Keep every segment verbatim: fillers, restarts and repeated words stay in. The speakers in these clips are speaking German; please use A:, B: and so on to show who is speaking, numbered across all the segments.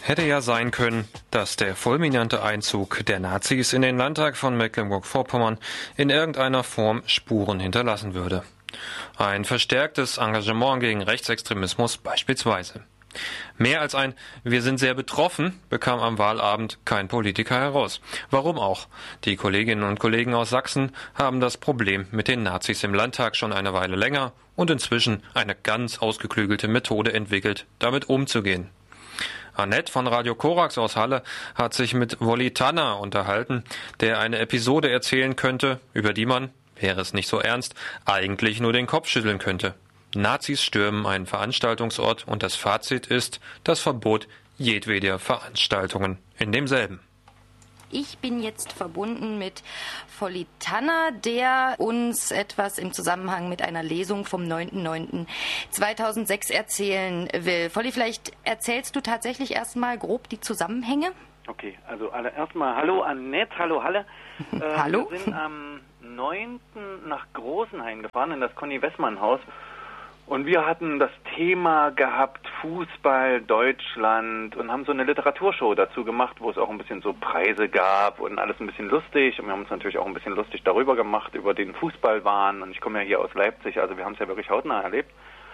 A: Hätte ja sein können, dass der fulminante Einzug der Nazis in den Landtag von Mecklenburg-Vorpommern in irgendeiner Form Spuren hinterlassen würde. Ein verstärktes Engagement gegen Rechtsextremismus beispielsweise. Mehr als ein „Wir sind sehr betroffen" bekam am Wahlabend kein Politiker heraus. Warum auch? Die Kolleginnen und Kollegen aus Sachsen haben das Problem mit den Nazis im Landtag schon eine Weile länger und inzwischen eine ganz ausgeklügelte Methode entwickelt, damit umzugehen. Annette von Radio Korax aus Halle hat sich mit Wolli Tanner unterhalten, der eine Episode erzählen könnte, über die man, wäre es nicht so ernst, eigentlich nur den Kopf schütteln könnte. Nazis stürmen einen Veranstaltungsort und das Fazit ist das Verbot jedweder Veranstaltungen in demselben.
B: Ich bin jetzt verbunden mit Wolli Tanner, der uns etwas im Zusammenhang mit einer Lesung vom neunten neunten zweitausendsechs erzählen will. Wolli, vielleicht erzählst du tatsächlich erstmal grob die Zusammenhänge?
C: Okay, also alle erstmal hallo Annette, hallo Halle. Äh,
B: hallo.
C: Wir sind am neunten nach Großenhain gefahren, in das Conny-Wessmann-Haus. Und wir hatten das Thema gehabt, Fußball, Deutschland, und haben so eine Literaturshow dazu gemacht, wo es auch ein bisschen so Preise gab und alles ein bisschen lustig. Und wir haben uns natürlich auch ein bisschen lustig darüber gemacht, über den Fußballwahn. Und ich komme ja hier aus Leipzig, also wir haben es ja wirklich hautnah erlebt.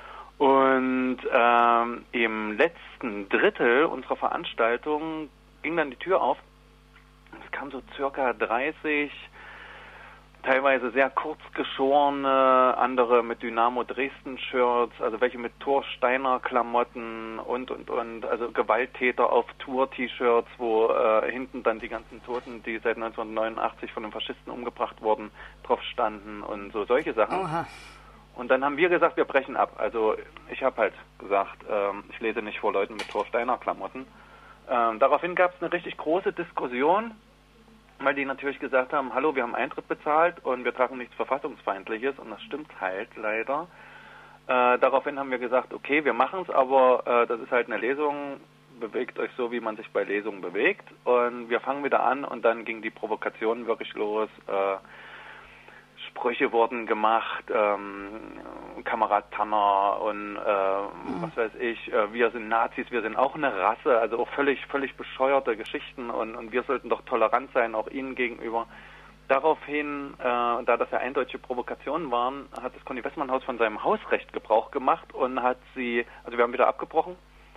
C: Und ähm, im letzten Drittel unserer Veranstaltung ging dann die Tür auf. Es kamen so circa dreißig... teilweise sehr kurz geschorene, andere mit Dynamo Dresden-Shirts, also welche mit Thor Steiner Klamotten und, und, und, also Gewalttäter auf Tour-T-Shirts, wo äh, hinten dann die ganzen Toten, die seit neunzehnhundertneunundachtzig von den Faschisten umgebracht wurden, drauf standen und so solche Sachen.
B: Oha.
C: Und dann haben wir gesagt, wir brechen ab. Also ich habe halt gesagt, ähm, ich lese nicht vor Leuten mit Thor Steiner Klamotten. Ähm, daraufhin gab es eine richtig große Diskussion, weil die natürlich gesagt haben, hallo, wir haben Eintritt bezahlt und wir tragen nichts Verfassungsfeindliches, und das stimmt halt leider. Äh, daraufhin haben wir gesagt, okay, wir machen es, aber äh, das ist halt eine Lesung, bewegt euch so, wie man sich bei Lesungen bewegt, und wir fangen wieder an, und dann ging die Provokation wirklich los. Äh, Sprüche wurden gemacht, ähm, Kamerad Tanner und äh, mhm. was weiß ich, äh, wir sind Nazis, wir sind auch eine Rasse, also auch völlig, völlig bescheuerte Geschichten, und, und wir sollten doch tolerant sein, auch ihnen gegenüber. Daraufhin, äh, da das ja eindeutige Provokationen waren, hat das Conny-Wessmann-Haus von seinem Hausrecht Gebrauch gemacht und hat sie, also wir haben wieder abgebrochen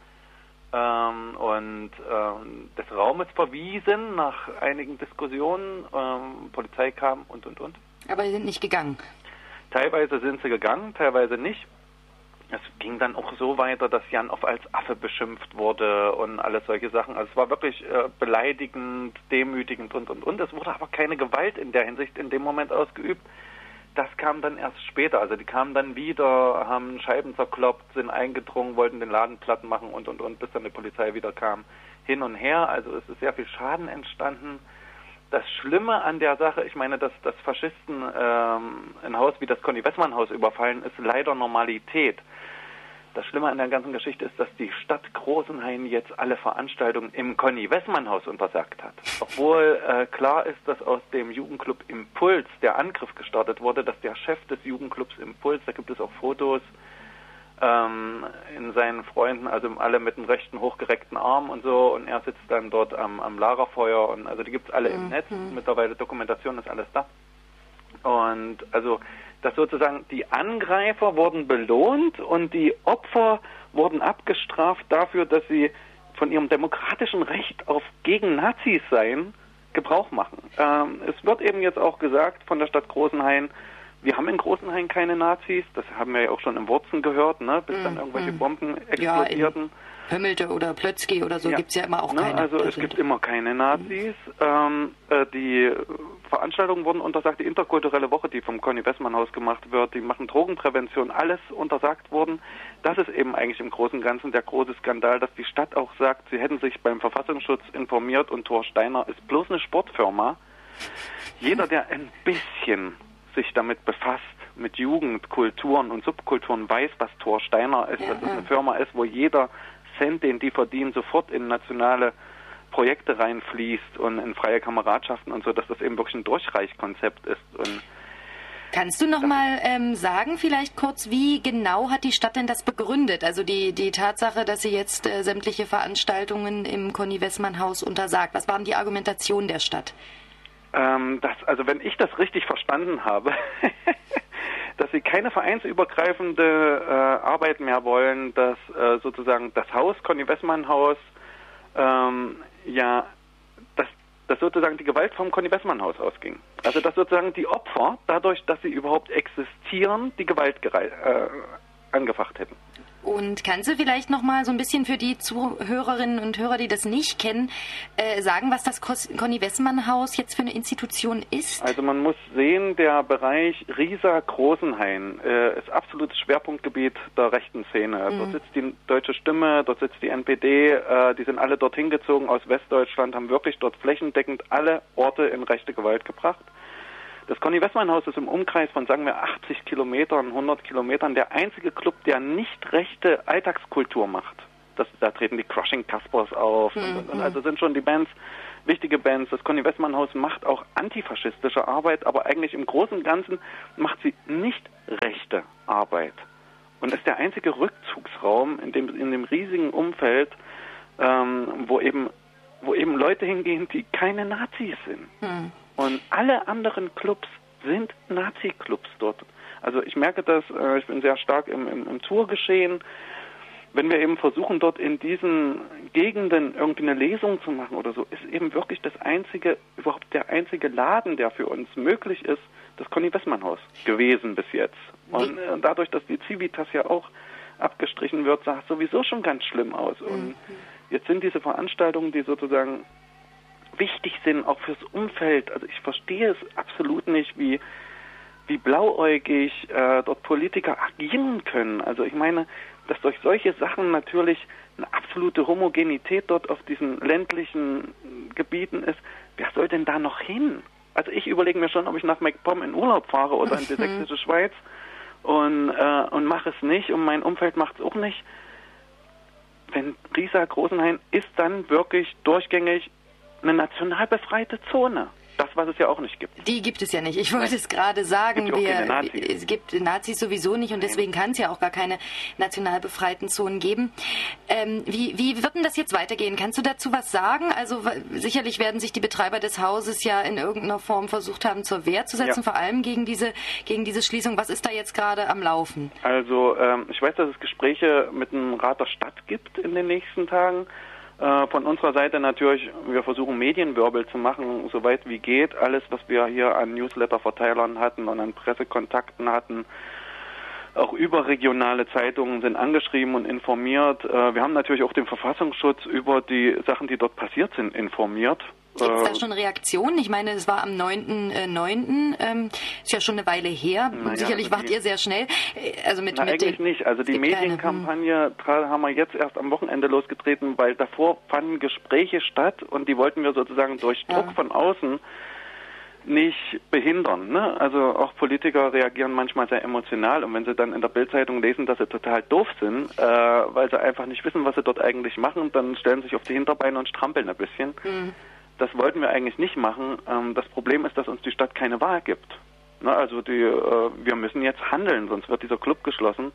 C: ähm, und ähm, des Raumes verwiesen nach einigen Diskussionen, ähm, Polizei kam und, und, und.
B: Aber sie sind nicht gegangen.
C: Teilweise sind sie gegangen, teilweise nicht. Es ging dann auch so weiter, dass Jan Off als Affe beschimpft wurde und alles solche Sachen. Also es war wirklich äh, beleidigend, demütigend und, und, und. Es wurde aber keine Gewalt in der Hinsicht in dem Moment ausgeübt. Das kam dann erst später. Also die kamen dann wieder, haben Scheiben zerkloppt, sind eingedrungen, wollten den Laden platt machen und, und, und, bis dann die Polizei wieder kam. Hin und her, also es ist sehr viel Schaden entstanden. Das Schlimme an der Sache, ich meine, dass, dass Faschisten ähm, ein Haus wie das Conny-Wessmann-Haus überfallen, ist leider Normalität. Das Schlimme an der ganzen Geschichte ist, dass die Stadt Großenhain jetzt alle Veranstaltungen im Conny-Wessmann-Haus untersagt hat. Obwohl äh, klar ist, dass aus dem Jugendclub Impuls der Angriff gestartet wurde, dass der Chef des Jugendclubs Impuls, da gibt es auch Fotos, ähm, in seinen Freunden, also alle mit dem rechten hochgereckten Arm und so, und er sitzt dann dort am, am Lagerfeuer, und also die gibt's alle im mhm. Netz, mittlerweile Dokumentation ist alles da. Und also, dass sozusagen die Angreifer wurden belohnt und die Opfer wurden abgestraft dafür, dass sie von ihrem demokratischen Recht auf gegen Nazis sein Gebrauch machen. Ähm, es wird eben jetzt auch gesagt von der Stadt Großenhain, wir haben in Großenhain keine Nazis, das haben wir ja auch schon im Wurzen gehört, ne, bis mm, dann irgendwelche mm. Bomben explodierten.
B: Ja, Pömmelte oder Plötzky oder so ja. gibt es ja immer auch
C: ne,
B: keine.
C: Also es gibt immer keine Nazis. Mm. Ähm, äh, die Veranstaltungen wurden untersagt, die interkulturelle Woche, die vom Conny-Wessmann-Haus gemacht wird, die machen Drogenprävention, alles untersagt worden. Das ist eben eigentlich im Großen und Ganzen der große Skandal, dass die Stadt auch sagt, sie hätten sich beim Verfassungsschutz informiert, und Thor Steiner ist bloß eine Sportfirma. Jeder, der ein bisschen sich damit befasst, mit Jugend, Kulturen und Subkulturen, weiß, was Thor Steiner ist, ja, dass es eine Firma ist, wo jeder Cent, den die verdienen, sofort in nationale Projekte reinfließt und in freie Kameradschaften und so, dass das eben wirklich ein Durchreichkonzept ist. Und
B: Kannst du noch mal ähm, sagen, vielleicht kurz, wie genau hat die Stadt denn das begründet? Also die, die Tatsache, dass sie jetzt äh, sämtliche Veranstaltungen im Conny-Wessmann-Haus untersagt. Was war denn die Argumentation der Stadt?
C: Ähm, das, also wenn ich das richtig verstanden habe, dass sie keine vereinsübergreifende äh, Arbeit mehr wollen, dass äh, sozusagen das Haus, Conny-Wessmann-Haus, ähm, ja, dass, dass sozusagen die Gewalt vom Conny-Wessmann-Haus ausging. Also dass sozusagen die Opfer, dadurch, dass sie überhaupt existieren, die Gewalt gerei- äh, angefacht hätten.
B: Und kannst du vielleicht noch mal so ein bisschen für die Zuhörerinnen und Hörer, die das nicht kennen, äh, sagen, was das Conny-Wessmann-Haus jetzt für eine Institution ist?
C: Also man muss sehen, der Bereich Riesa-Großenhain äh, ist absolutes Schwerpunktgebiet der rechten Szene. Mhm. Dort sitzt die Deutsche Stimme, dort sitzt die N P D, äh, die sind alle dorthin gezogen aus Westdeutschland, haben wirklich dort flächendeckend alle Orte in rechte Gewalt gebracht. Das Conny-Wessmann-Haus ist im Umkreis von, sagen wir, achtzig Kilometern, hundert Kilometern der einzige Club, der nicht rechte Alltagskultur macht. Das, da treten die Crushing Caspers auf. Mhm. Und, und also sind schon die Bands, wichtige Bands. Das Conny-Wessmann-Haus macht auch antifaschistische Arbeit, aber eigentlich im Großen und Ganzen macht sie nicht rechte Arbeit. Und ist der einzige Rückzugsraum in dem, in dem riesigen Umfeld, ähm, wo eben, wo eben Leute hingehen, die keine Nazis sind. Mhm. Und alle anderen Clubs sind Nazi-Clubs dort. Also ich merke das, äh, ich bin sehr stark im, im, im Tourgeschehen. Wenn wir eben versuchen, dort in diesen Gegenden irgendwie eine Lesung zu machen oder so, ist eben wirklich das einzige, überhaupt der einzige Laden, der für uns möglich ist, das Conny-Wessmann-Haus gewesen bis jetzt. Und äh, dadurch, dass die Civitas ja auch abgestrichen wird, sah es sowieso schon ganz schlimm aus. Und mhm. jetzt sind diese Veranstaltungen, die sozusagen wichtig sind, auch fürs Umfeld. Also ich verstehe es absolut nicht, wie, wie blauäugig äh, dort Politiker agieren können. Also ich meine, dass durch solche Sachen natürlich eine absolute Homogenität dort auf diesen ländlichen Gebieten ist. Wer soll denn da noch hin? Also ich überlege mir schon, ob ich nach MacPom in Urlaub fahre oder in die sächsische Schweiz und, äh, und mache es nicht und mein Umfeld macht es auch nicht. Wenn Riesa-Großenhain ist dann wirklich durchgängig eine national befreite Zone. Das, was es ja auch nicht gibt.
B: Die gibt es ja nicht. Ich wollte es gerade sagen.
C: Gibt
B: wir,
C: Nazis.
B: Es gibt Nazis sowieso nicht und deswegen kann es ja auch gar keine national befreiten Zonen geben. Ähm, wie, wie wird denn das jetzt weitergehen? Kannst du dazu was sagen? Also sicherlich werden sich die Betreiber des Hauses ja in irgendeiner Form versucht haben, zur Wehr zu setzen, ja. vor allem gegen diese, gegen diese Schließung. Was ist da jetzt gerade am Laufen?
C: Also ähm, ich weiß, dass es Gespräche mit dem Rat der Stadt gibt in den nächsten Tagen. Von unserer Seite natürlich, wir versuchen Medienwirbel zu machen, soweit wie geht. Alles, was wir hier an Newsletter-Verteilern hatten und an Pressekontakten hatten, auch überregionale Zeitungen sind angeschrieben und informiert. Wir haben natürlich auch den Verfassungsschutz über die Sachen, die dort passiert sind, informiert.
B: Gibt es da schon Reaktionen? Ich meine, es war am neunten neunten Ähm, ist ja schon eine Weile her.
C: Naja,
B: Sicherlich wart ihr sehr schnell. Also mit,
C: Na,
B: mit
C: eigentlich nicht. Also die Medienkampagne keine, haben wir jetzt erst am Wochenende losgetreten, weil davor fanden Gespräche statt und die wollten wir sozusagen durch Druck ja. von außen nicht behindern. Ne? Also auch Politiker reagieren manchmal sehr emotional und wenn sie dann in der Bild-Zeitung lesen, dass sie total doof sind, äh, weil sie einfach nicht wissen, was sie dort eigentlich machen, dann stellen sie sich auf die Hinterbeine und strampeln ein bisschen. Mhm. Das wollten wir eigentlich nicht machen. Das Problem ist, dass uns die Stadt keine Wahl gibt. Also die, wir müssen jetzt handeln, sonst wird dieser Club geschlossen.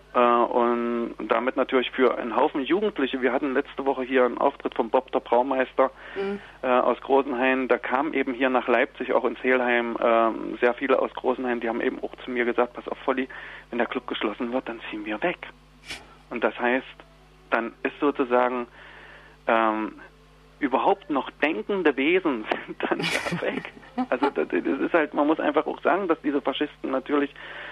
C: Und damit natürlich für einen Haufen Jugendliche. Wir hatten letzte Woche hier einen Auftritt von Bob, der Braumeister mhm. aus Großenhain. Da kam eben hier nach Leipzig, auch ins Hehlheim, sehr viele aus Großenhain. Die haben eben auch zu mir gesagt, pass auf, Volli, wenn der Club geschlossen wird, dann ziehen wir weg. Und das heißt, dann ist sozusagen ähm, überhaupt noch denkende Wesen sind dann da weg. Also das ist halt, man muss einfach auch sagen, dass diese Faschisten natürlich,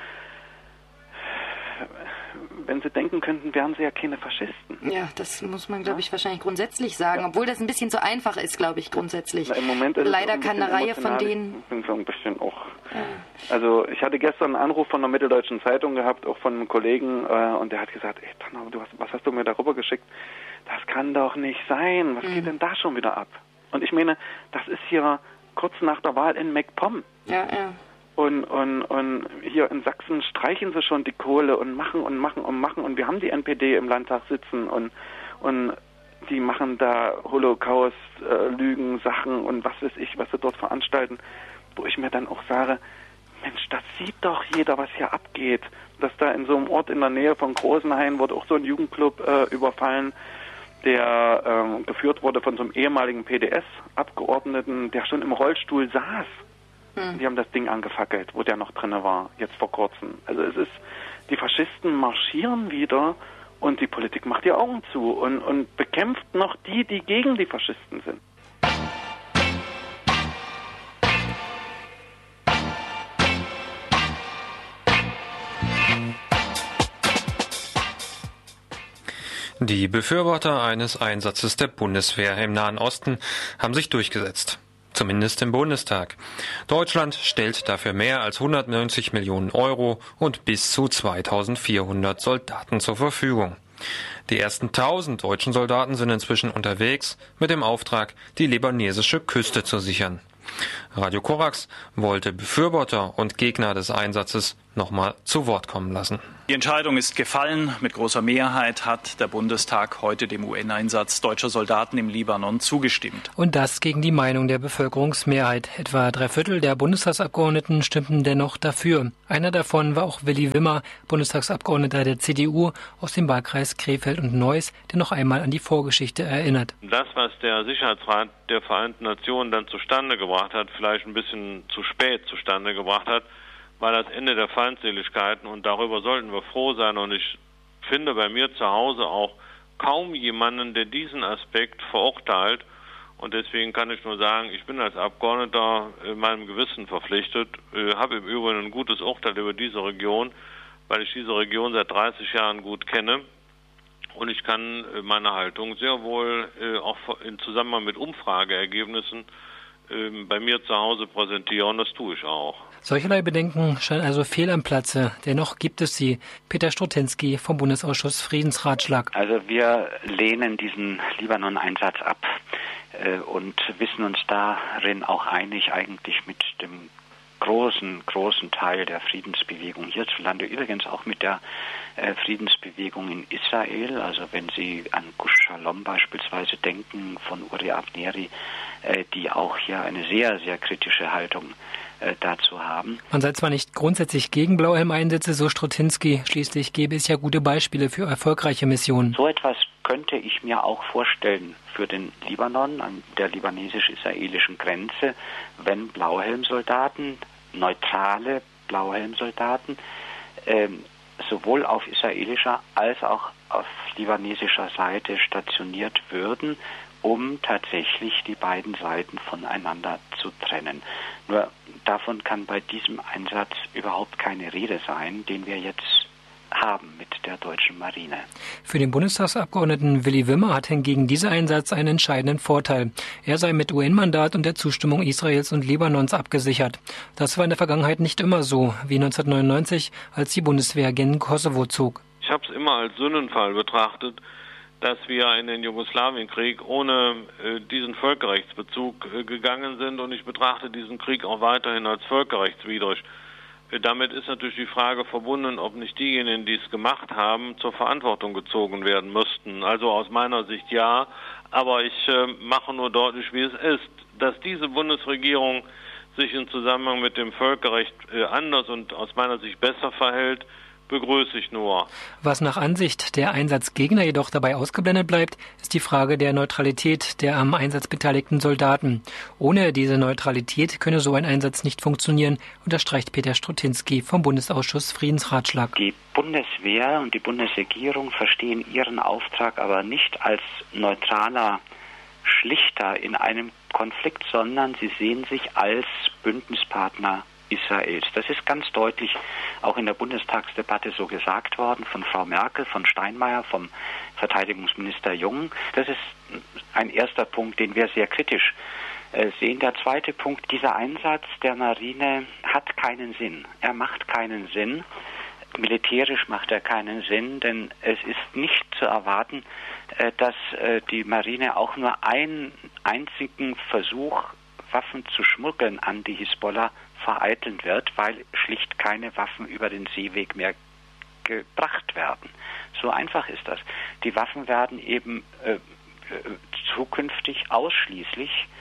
C: wenn sie denken könnten, wären sie ja keine Faschisten.
B: Ja, das muss man, glaube ich, ja? wahrscheinlich grundsätzlich sagen, ja. obwohl das ein bisschen zu einfach ist, glaube ich, grundsätzlich.
C: Na, im Moment ist
B: Leider
C: es
B: kann eine Reihe von denen...
C: Ich bin so ein bisschen auch... Ja. Also ich hatte gestern einen Anruf von der Mitteldeutschen Zeitung gehabt, auch von einem Kollegen, äh, und der hat gesagt, ey, Tanner, du hast, was hast du mir darüber geschickt? Das kann doch nicht sein. Was mhm. geht denn da schon wieder ab? Und ich meine, das ist hier kurz nach der Wahl in MacPom.
B: Ja, ja.
C: Und, und, und hier in Sachsen streichen sie schon die Kohle und machen und machen und machen. Und wir haben die N P D im Landtag sitzen und, und die machen da Holocaust-Lügen, äh, Sachen und was weiß ich, was sie dort veranstalten. Wo ich mir dann auch sage, Mensch, das sieht doch jeder, was hier abgeht. Dass da in so einem Ort in der Nähe von Großenhain wurde auch so ein Jugendclub äh, überfallen, der ähm, geführt wurde von so einem ehemaligen P D S-Abgeordneten, der schon im Rollstuhl saß. Hm. Die haben das Ding angefackelt, wo der noch drinne war, jetzt vor kurzem. Also es ist, die Faschisten marschieren wieder und die Politik macht die Augen zu und, und bekämpft noch die, die gegen die Faschisten sind.
A: Die Befürworter eines Einsatzes der Bundeswehr im Nahen Osten haben sich durchgesetzt. Zumindest im Bundestag. Deutschland stellt dafür mehr als hundertneunzig Millionen Euro und bis zu zweitausendvierhundert Soldaten zur Verfügung. Die ersten tausend deutschen Soldaten sind inzwischen unterwegs mit dem Auftrag, die libanesische Küste zu sichern. Radio Korax wollte Befürworter und Gegner des Einsatzes nochmal zu Wort kommen lassen.
D: Die Entscheidung ist gefallen. Mit großer Mehrheit hat der Bundestag heute dem U N-Einsatz deutscher Soldaten im Libanon zugestimmt.
E: Und das gegen die Meinung der Bevölkerungsmehrheit. Etwa drei Viertel der Bundestagsabgeordneten stimmten dennoch dafür. Einer davon war auch Willi Wimmer, Bundestagsabgeordneter der C D U aus dem Wahlkreis Krefeld und Neuss, der noch einmal an die Vorgeschichte erinnert.
F: Das, was der Sicherheitsrat der Vereinten Nationen dann zustande gebracht hat, vielleicht ein bisschen zu spät zustande gebracht hat, war das Ende der Feindseligkeiten und darüber sollten wir froh sein. Und ich finde bei mir zu Hause auch kaum jemanden, der diesen Aspekt verurteilt. Und deswegen kann ich nur sagen, ich bin als Abgeordneter meinem Gewissen verpflichtet, habe im Übrigen ein gutes Urteil über diese Region, weil ich diese Region seit dreißig Jahren gut kenne. Und ich kann meine Haltung sehr wohl auch im Zusammenhang mit Umfrageergebnissen bei mir zu Hause präsentieren, das tue ich auch.
E: Solcherlei Bedenken scheinen also fehl am Platze. Dennoch gibt es sie. Peter Strotinski vom Bundesausschuss Friedensratschlag.
G: Also wir lehnen diesen Libanon-Einsatz ab äh, und wissen uns darin auch einig eigentlich mit dem großen, großen Teil der Friedensbewegung hierzulande, übrigens auch mit der äh, Friedensbewegung in Israel. Also wenn Sie an Gush Shalom beispielsweise denken von Uri Avneri, äh, die auch hier eine sehr, sehr kritische Haltung äh, dazu haben.
E: Man sei zwar nicht grundsätzlich gegen Blauhelm-Einsätze, so Strotinski, schließlich gäbe es ja gute Beispiele für erfolgreiche Missionen.
G: So etwas könnte ich mir auch vorstellen für den Libanon, an der libanesisch-israelischen Grenze, wenn Blauhelmsoldaten, neutrale Blauhelmsoldaten, ähm, sowohl auf israelischer als auch auf libanesischer Seite stationiert würden, um tatsächlich die beiden Seiten voneinander zu trennen. Nur davon kann bei diesem Einsatz überhaupt keine Rede sein, den wir jetzt haben mit der deutschen Marine.
E: Für den Bundestagsabgeordneten Willi Wimmer hat hingegen dieser Einsatz einen entscheidenden Vorteil. Er sei mit U N-Mandat und der Zustimmung Israels und Libanons abgesichert. Das war in der Vergangenheit nicht immer so, wie neunzehnhundertneunundneunzig, als die Bundeswehr gen Kosovo zog.
F: Ich habe es immer als Sündenfall betrachtet, dass wir in den Jugoslawienkrieg ohne äh, diesen Völkerrechtsbezug äh, gegangen sind, und ich betrachte diesen Krieg auch weiterhin als völkerrechtswidrig. Damit ist natürlich die Frage verbunden, ob nicht diejenigen, die es gemacht haben, zur Verantwortung gezogen werden müssten. Also aus meiner Sicht ja, aber ich äh, mache nur deutlich, wie es ist. Dass diese Bundesregierung sich im Zusammenhang mit dem Völkerrecht äh, anders und aus meiner Sicht besser verhält, begrüße ich nur.
E: Was nach Ansicht der Einsatzgegner jedoch dabei ausgeblendet bleibt, ist die Frage der Neutralität der am Einsatz beteiligten Soldaten. Ohne diese Neutralität könne so ein Einsatz nicht funktionieren, unterstreicht Peter Strotinski vom Bundesausschuss Friedensratschlag.
G: Die Bundeswehr und die Bundesregierung verstehen ihren Auftrag aber nicht als neutraler Schlichter in einem Konflikt, sondern sie sehen sich als Bündnispartner Israels. Das ist ganz deutlich auch in der Bundestagsdebatte so gesagt worden von Frau Merkel, von Steinmeier, vom Verteidigungsminister Jung. Das ist ein erster Punkt, den wir sehr kritisch äh, sehen. Der zweite Punkt, dieser Einsatz der Marine hat keinen Sinn. Er macht keinen Sinn. Militärisch macht er keinen Sinn, denn es ist nicht zu erwarten, äh, dass äh, die Marine auch nur einen einzigen Versuch, Waffen zu schmuggeln an die Hisbollah vereiteln wird, weil schlicht keine Waffen über den Seeweg mehr gebracht werden. So einfach ist das. Die Waffen werden eben äh, zukünftig ausschließlich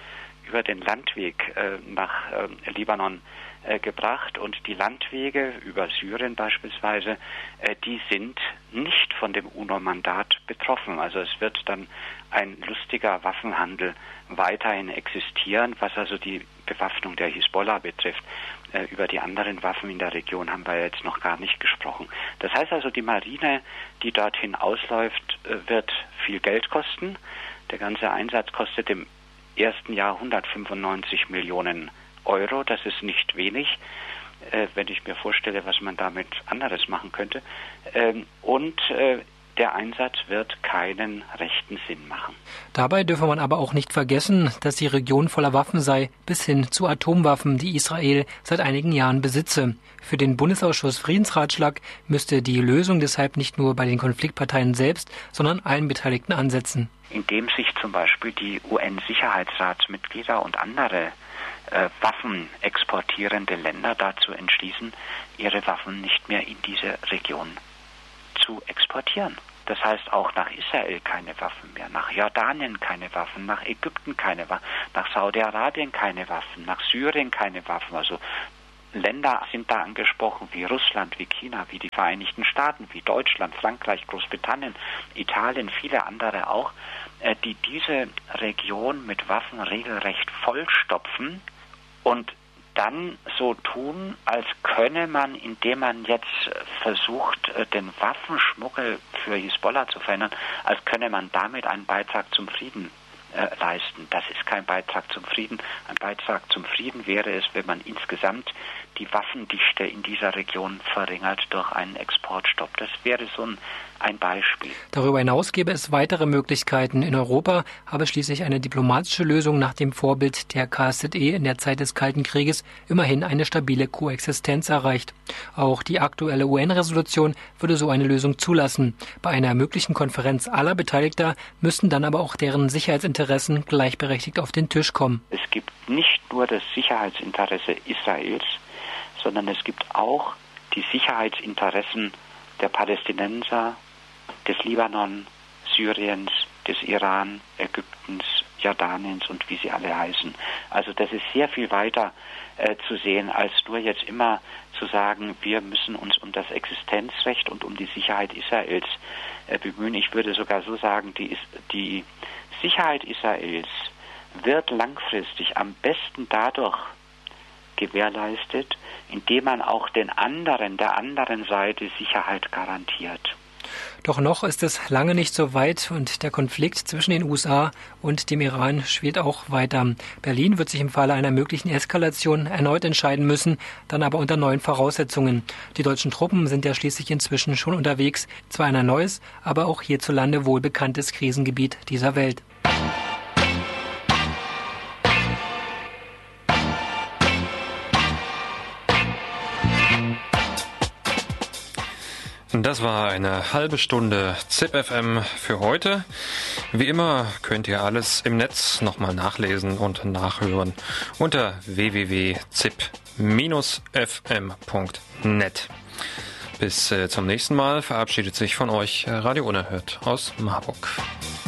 G: über den Landweg äh, nach äh, Libanon äh, gebracht. Und die Landwege über Syrien beispielsweise, äh, die sind nicht von dem UNO-Mandat betroffen. Also es wird dann ein lustiger Waffenhandel weiterhin existieren, was also die Bewaffnung der Hisbollah betrifft. Äh, über die anderen Waffen in der Region haben wir jetzt noch gar nicht gesprochen. Das heißt also, die Marine, die dorthin ausläuft, äh, wird viel Geld kosten. Der ganze Einsatz kostet im ersten Jahr hundertfünfundneunzig Millionen Euro. Das ist nicht wenig, äh, wenn ich mir vorstelle, was man damit anderes machen könnte. Ähm, und äh, der Einsatz wird keinen rechten Sinn machen.
E: Dabei dürfe man aber auch nicht vergessen, dass die Region voller Waffen sei, bis hin zu Atomwaffen, die Israel seit einigen Jahren besitze. Für den Bundesausschuss Friedensratschlag müsste die Lösung deshalb nicht nur bei den Konfliktparteien selbst, sondern allen Beteiligten ansetzen.
G: Indem sich zum Beispiel die U N-Sicherheitsratsmitglieder und andere äh, Waffen exportierende Länder dazu entschließen, ihre Waffen nicht mehr in diese Region zu exportieren. Das heißt auch nach Israel keine Waffen mehr, nach Jordanien keine Waffen, nach Ägypten keine Waffen, nach Saudi-Arabien keine Waffen, nach Syrien keine Waffen. Also Länder sind da angesprochen wie Russland, wie China, wie die Vereinigten Staaten, wie Deutschland, Frankreich, Großbritannien, Italien, viele andere auch, die diese Region mit Waffen regelrecht vollstopfen und dann so tun, als könne man, indem man jetzt versucht, den Waffenschmuggel für Hisbollah zu verhindern, als könne man damit einen Beitrag zum Frieden äh, leisten. Das ist kein Beitrag zum Frieden. Ein Beitrag zum Frieden wäre es, wenn man insgesamt die Waffendichte in dieser Region verringert durch einen Exportstopp. Das wäre so ein, ein Beispiel.
E: Darüber hinaus gäbe es weitere Möglichkeiten. In Europa habe schließlich eine diplomatische Lösung nach dem Vorbild der K S Z E in der Zeit des Kalten Krieges immerhin eine stabile Koexistenz erreicht. Auch die aktuelle U N-Resolution würde so eine Lösung zulassen. Bei einer möglichen Konferenz aller Beteiligter müssten dann aber auch deren Sicherheitsinteressen gleichberechtigt auf den Tisch kommen.
G: Es gibt nicht nur das Sicherheitsinteresse Israels, sondern es gibt auch die Sicherheitsinteressen der Palästinenser, des Libanon, Syriens, des Iran, Ägyptens, Jordaniens und wie sie alle heißen. Also das ist sehr viel weiter äh, zu sehen, als nur jetzt immer zu sagen, wir müssen uns um das Existenzrecht und um die Sicherheit Israels äh, bemühen. Ich würde sogar so sagen, die, die Sicherheit Israels wird langfristig am besten dadurch gewährleistet, indem man auch den anderen, der anderen Seite Sicherheit garantiert.
E: Doch noch ist es lange nicht so weit und der Konflikt zwischen den U S A und dem Iran schwelt auch weiter. Berlin wird sich im Falle einer möglichen Eskalation erneut entscheiden müssen, dann aber unter neuen Voraussetzungen. Die deutschen Truppen sind ja schließlich inzwischen schon unterwegs, zwar in ein neues, aber auch hierzulande wohlbekanntes Krisengebiet dieser Welt.
A: Das war eine halbe Stunde ZIP F M für heute. Wie immer könnt ihr alles im Netz nochmal nachlesen und nachhören unter w w w punkt zip dash f m punkt net. Bis äh, zum nächsten Mal verabschiedet sich von euch Radio Unerhört aus Marburg.